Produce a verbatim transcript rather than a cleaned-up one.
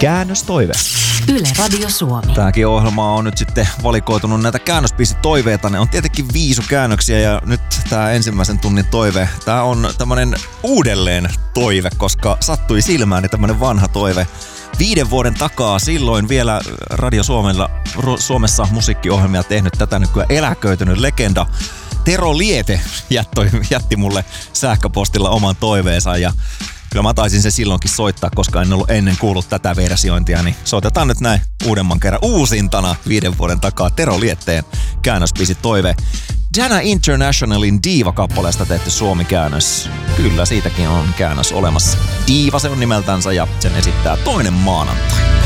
Käännöstoive. Yle Radio Suomi. Tämäkin ohjelma on nyt sitten valikoitunut näitä käännösbiisitoiveita. Ne on tietenkin viisukäännöksiä ja nyt tää ensimmäisen tunnin toive, tää on tämmönen uudelleen toive, koska sattui silmääni tämmönen vanha toive. Viiden vuoden takaa silloin vielä Radio Suomella, Suomessa musiikkiohjelmia tehnyt tätä nykyään eläköitynyt legenda Tero Liete jätti, jätti mulle sähköpostilla oman toiveensa ja kyllä mä taisin se silloinkin soittaa, koska en ollut ennen kuullut tätä versiointia, niin soitetaan nyt näin uudemman kerran uusintana viiden vuoden takaa Tero Lietteen käännösbiisi toive. Dana Internationalin Diva-kappaleesta tehty suomikäännös. Kyllä, siitäkin on käännös olemassa. Diva se on nimeltänsä ja sen esittää Toinen maanantai.